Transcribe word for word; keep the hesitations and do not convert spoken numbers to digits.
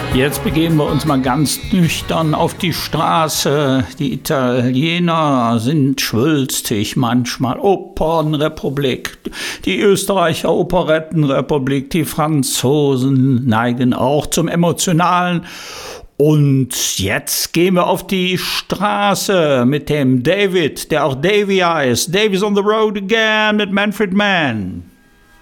Jetzt begeben wir uns mal ganz nüchtern auf die Straße. Die Italiener sind schwülstig manchmal. Opernrepublik, die Österreicher Operettenrepublik, die Franzosen neigen auch zum Emotionalen. Und jetzt gehen wir auf die Straße mit dem David, der auch Davy heißt. Davy's on the road again mit Manfred Mann.